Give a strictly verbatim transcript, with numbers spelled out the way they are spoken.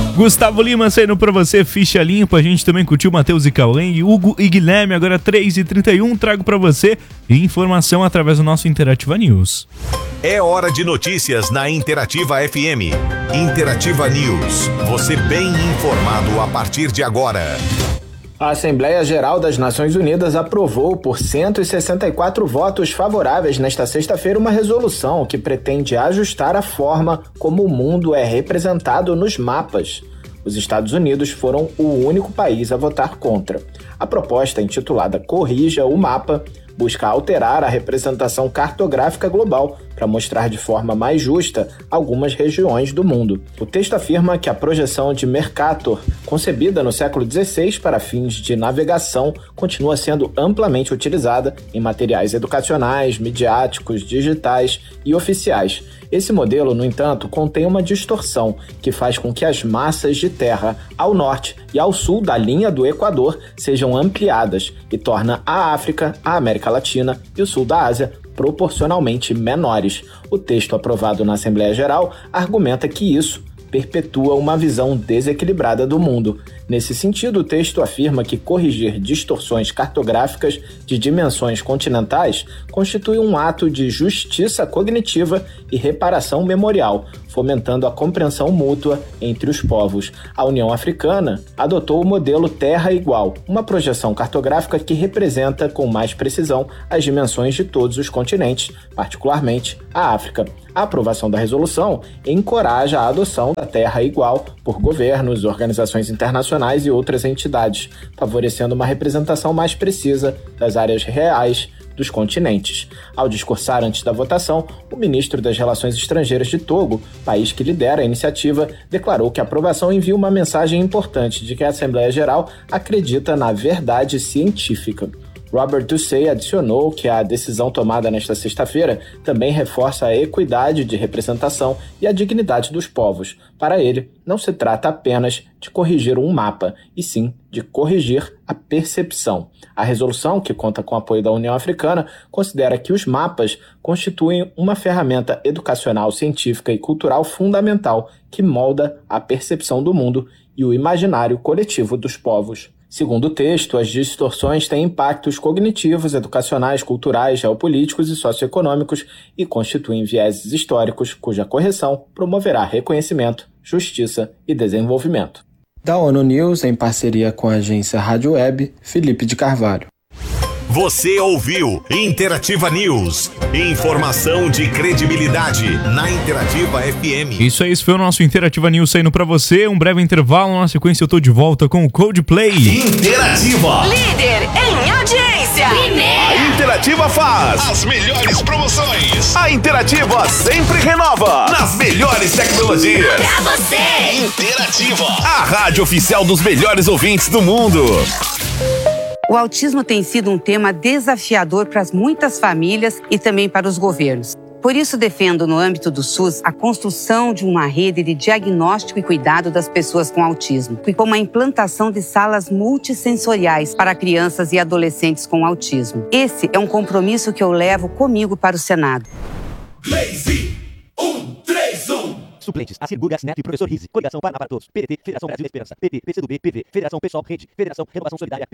Gustavo Lima saindo pra você, ficha limpa. A gente também curtiu Matheus e Cauê, Hugo e Guilherme. Agora três e trinta e um, trago pra você informação através do nosso Interativa News. É hora de notícias na Interativa F M. Interativa News. Você bem informado a partir de agora. A Assembleia Geral das Nações Unidas aprovou por cento e sessenta e quatro votos favoráveis nesta sexta-feira uma resolução que pretende ajustar a forma como o mundo é representado nos mapas. Os Estados Unidos foram o único país a votar contra. A proposta, intitulada Corrija o Mapa, busca alterar a representação cartográfica global para mostrar de forma mais justa algumas regiões do mundo. O texto afirma que a projeção de Mercator, concebida no século dezesseis para fins de navegação, continua sendo amplamente utilizada em materiais educacionais, midiáticos, digitais e oficiais. Esse modelo, no entanto, contém uma distorção que faz com que as massas de terra ao norte e ao sul da linha do Equador sejam ampliadas e torna a África, a América Latina e o sul da Ásia proporcionalmente menores. O texto aprovado na Assembleia Geral argumenta que isso perpetua uma visão desequilibrada do mundo. Nesse sentido, o texto afirma que corrigir distorções cartográficas de dimensões continentais constitui um ato de justiça cognitiva e reparação memorial, fomentando a compreensão mútua entre os povos. A União Africana adotou o modelo Terra Igual, uma projeção cartográfica que representa com mais precisão as dimensões de todos os continentes, particularmente a África. A aprovação da resolução encoraja a adoção da Terra Igual por governos, organizações internacionais e outras entidades, favorecendo uma representação mais precisa das áreas reais dos continentes. Ao discursar antes da votação, o ministro das Relações Estrangeiras de Togo, país que lidera a iniciativa, declarou que a aprovação envia uma mensagem importante de que a Assembleia Geral acredita na verdade científica. Robert Ducey adicionou que a decisão tomada nesta sexta-feira também reforça a equidade de representação e a dignidade dos povos. Para ele, não se trata apenas de corrigir um mapa, e sim de corrigir a percepção. A resolução, que conta com o apoio da União Africana, considera que os mapas constituem uma ferramenta educacional, científica e cultural fundamental que molda a percepção do mundo e o imaginário coletivo dos povos. Segundo o texto, as distorções têm impactos cognitivos, educacionais, culturais, geopolíticos e socioeconômicos e constituem vieses históricos cuja correção promoverá reconhecimento, justiça e desenvolvimento. Da ONU News, em parceria com a agência Rádio Web, Felipe de Carvalho. Você ouviu Interativa News. Informação de credibilidade na Interativa F M. Isso aí, esse foi o nosso Interativa News saindo pra você. Um breve intervalo, na sequência eu tô de volta com o Coldplay. Interativa. Líder em audiência. A Interativa faz as melhores promoções. A Interativa sempre renova nas melhores tecnologias. Pra você. Interativa, a rádio oficial dos melhores ouvintes do mundo. O autismo tem sido um tema desafiador para muitas famílias e também para os governos. Por isso, defendo, no âmbito do SUS, a construção de uma rede de diagnóstico e cuidado das pessoas com autismo, e com a implantação de salas multissensoriais para crianças e adolescentes com autismo. Esse é um compromisso que eu levo comigo para o Senado. Lazy, um, três, um. Suplentes, Acir Burgas, Neto e Professor Rizzi. Coligação Paraná para Todos. P D T, Federação Brasil Esperança. P T, P C do B, P V, Federação Pessoal Rede, Federação Renovação Solidária.